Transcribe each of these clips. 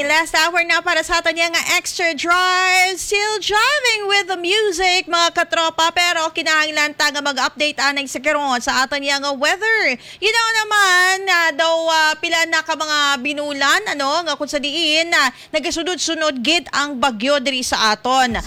last hour na para sa atin yung extra drive. Still driving with the music, mga katropa. Pero kinahanglan taga mag-update anay sa karon sa atin yung weather. You know naman, pila na ka mga binulan, nga kung sa diin, nagasunod-sunod gid ang bagyo diri sa aton.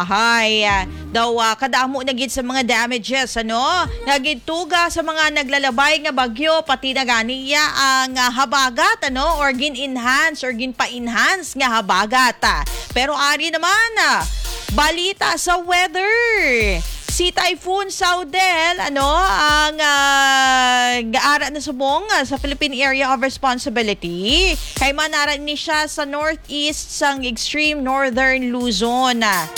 Kadamo na gid sa mga damages, nagituga sa mga naglalabay nga bagyo, pati na ganiya ang habagat, or gin-enhance or gin-pa-enhance nga habagat. Pero ari naman, balita sa weather. Si Typhoon Saudel, ang gaara na subong sa Philippine Area of Responsibility. Kay manara ni siya sa northeast sang extreme northern Luzon.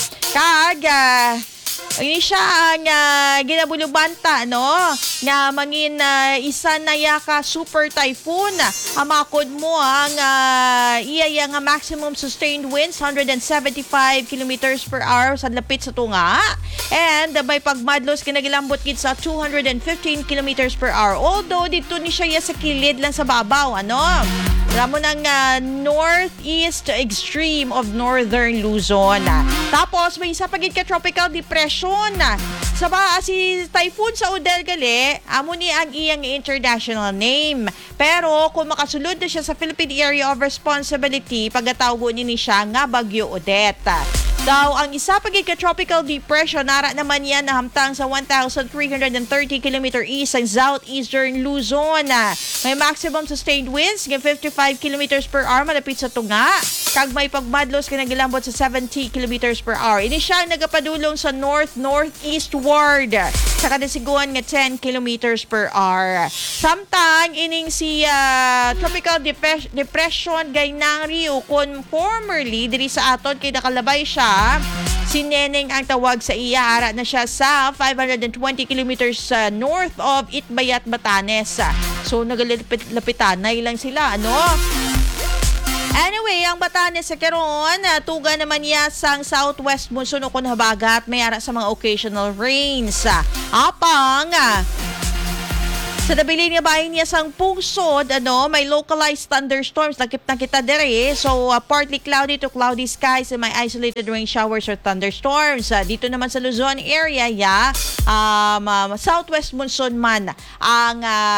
Ini siya ang ginabulubanta, nga mangin isa na yaka super typhoon. Amakod mo ang iya nga maximum sustained winds 175 kilometers per hour sa lapit sa tunga. And may pagmadlos kinagilambot gid sa 215 kilometers per hour. Although dito ni siya sa kilid lang sa babaw, Alam mo ng northeast extreme of northern Luzon. Tapos may isa pagid ka tropical depression. Si Typhoon Saudel gali, amo ni ang iyang international name. Pero kung makasulod na siya sa Philippine Area of Responsibility, pagkatawgo ni siya nga Bagyo Odette. Ang isa pagid ka tropical depression, nara naman yan nahamtang sa 1,330 km east ang southeastern Luzon. May maximum sustained winds ng 55 km per hour malapit sa tunga. Kag may pagmadlos kinagilambot sa 70 km per hour. Ini siya nagapadulong sa north-northeastward sa kadasiguan nga 10 km per hour. Samtang ining si tropical depression gay nang Rio kon formerly diri sa aton kay nakalabay siya. Si Neneng ang tawag sa iya, ara na siya sa 520 kilometers north of Itbayat, Batanes. So nagalapit-lapitan na ilang sila, Anyway, ang Batanes sa karon, tuga naman niya sang southwest monsoon o kun habagat, may ara sa mga occasional rains. Apang sa dabilin nga bahin niya sang pusod, may localized thunderstorms. Nakip na kita dere. So, partly cloudy to cloudy skies and may isolated rain showers or thunderstorms. Dito naman sa Luzon area, southwest monsoon man ang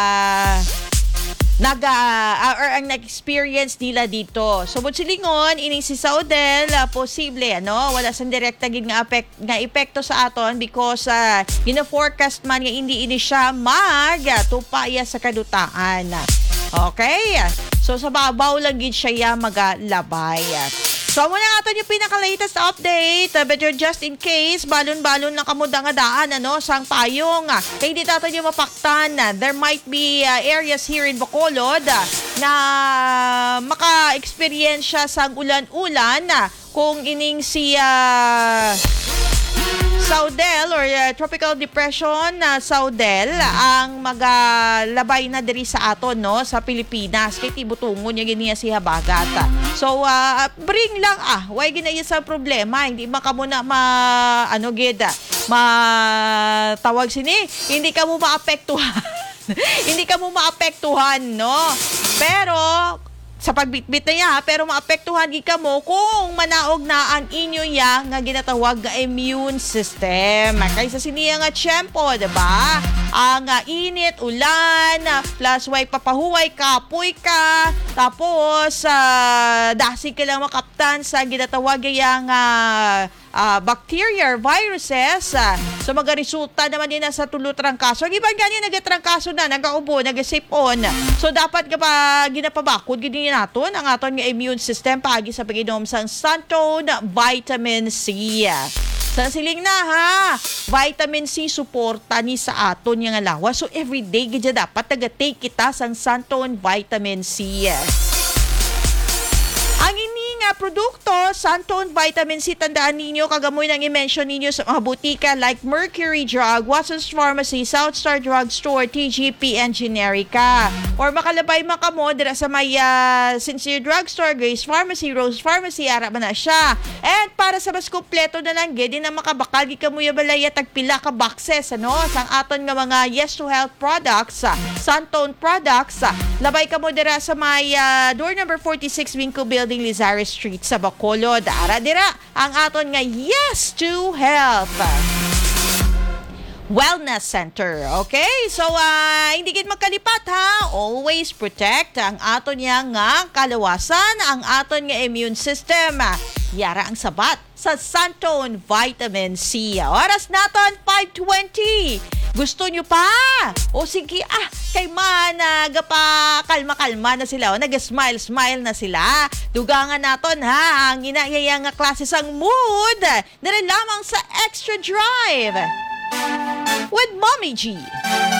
nag-experience nila dito. So, silingon, ining si Saudel, posible, wala sang direkta gid nga epekto sa aton because gina-forecast man nga hindi ini siya magtupaya sa kadutaan. Okay? So, sa babaw lang gid siya magalabay. So, muna nga ito yung pinaka-latest update. But just in case, balon-balon na kamuda nga daan, sang payong. Kaya hindi natin yung mapaktan. There might be areas here in Bacolod na maka-experience siya sang ulan-ulan kung ining si Saudel or tropical depression Saudel ang magalabay na diri sa aton sa Pilipinas kay tibutungon niya ganiya si habagat. So bring lang why ginaya sa problema hindi makamuna tawag sini hindi ka mo maapektuhan. Hindi ka mo maapektuhan pero sa pagbitbit na niya, pero maapektuhan ka mo kung manaog na ang inyo nga ginatawag nga immune system. Kaysa siniya nga tiyempo, diba? Ang init, ulan, plus way papahuway, kapoy ka, tapos dasi ka lang makaptan sa ginatawag nga bacteria or viruses. So magaresulta naman din sa tulotrangkaso. Ang ibang ganyan nagatrangkaso na, nagaubo, nagasipon. So dapat ka pa ginapabakod, gini naton ang aton nga immune system pagi sa pag-inom sang Santon Vitamin C. Sa siling na vitamin C suporta ni sa aton nga lawas. So everyday gid dapat taga-take kita sang Santon Vitamin C. Ang ini produkto, Santone Vitamin C, tandaan ninyo, kagamoy nang i-mention ninyo sa mga butika like Mercury Drug, Watson's Pharmacy, Southstar Drugstore, TGP, and Generica. Or makalabay man kamo dira sa may Sincere Drugstore, Grace Pharmacy, Rose Pharmacy, ara man na siya. And para sa mas kumpleto na lang, di na makabakal, di ka mo balaya tagpila ka boxes, ano, sang aton nga mga Yes to Health products, Santone products, labay ka mo dira sa may door number 46, Winco Building, Lizares Street sa Bacolod. Ara dira ang aton nga Yes to Health Wellness Center. Okay? So, hindi gid magkalipat ha. Always protect ang aton nga kalawasan, ang aton nga immune system. Yara ang sabat sa Santone Vitamin C. Oras naton 5:20. Gusto nyo pa? O sige, kay man, kalma-kalma na sila. O, nag-smile-smile na sila. Dugangan naton ha, ang inayaya nga klase sang mood. Dara lamang sa Extra Drive with Mommy G.